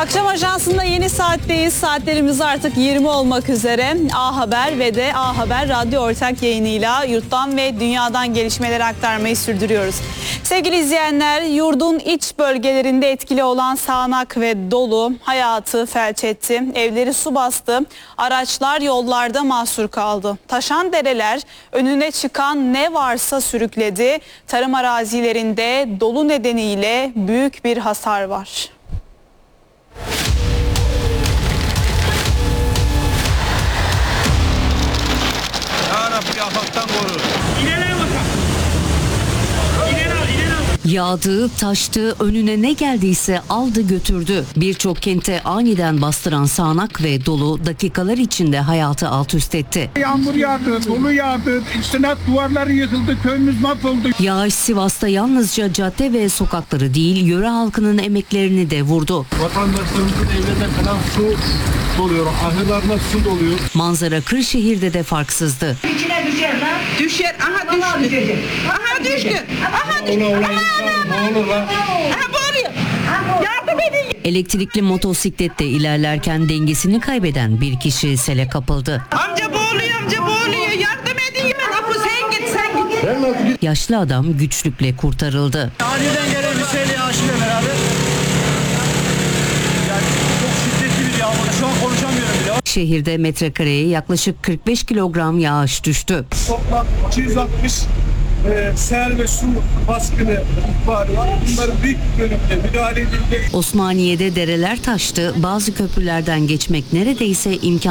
Akşam Ajansı'nda yeni saatteyiz. Saatlerimiz artık 20 olmak üzere. A Haber ve de A Haber Radyo ortak yayınıyla yurttan ve dünyadan gelişmeleri aktarmayı sürdürüyoruz. Sevgili izleyenler, yurdun iç bölgelerinde etkili olan sağanak ve dolu hayatı felç etti. Evleri su bastı. Araçlar yollarda mahsur kaldı. Taşan dereler önüne çıkan ne varsa sürükledi. Tarım arazilerinde dolu nedeniyle büyük bir hasar var. Ya Rabbi afaktan koru. Yağdı, taştı, önüne ne geldiyse aldı götürdü. Birçok kente aniden bastıran sağanak ve dolu dakikalar içinde hayatı alt üst etti. Yağmur yağdı, dolu yağdı, üstüne duvarları yıkıldı, köyümüz mahvoldu. Yağış Sivas'ta yalnızca cadde ve sokakları değil, yöre halkının emeklerini de vurdu. Vatandaşlarımızın evlerine falan su doluyor, ahırlarına su doluyor. Manzara Kırşehir'de de farksızdı. İçine düşer lan. Düşer, aha düştü. Aha düştü. Aha düştü. Aha bağırıyor. Yardım edin. Elektrikli motosiklette ilerlerken dengesini kaybeden bir kişi sele kapıldı. Amca boğuluyor. Yardım edin. Apo sen git. Yaşlı adam güçlükle kurtarıldı. Aniden gelen bir şeyle yağışıyla beraber. Yani çok şiddetli bir yağmur. Şu an konuşamıyorum bile. Şehirde metrekareye yaklaşık 45 kilogram yağış düştü. Toplam 260 sel ve su baskını ihbarı var. Bunların büyük bir bölümde müdahale edildi. Osmaniye'de dereler taştı, bazı köprülerden geçmek neredeyse imkansız.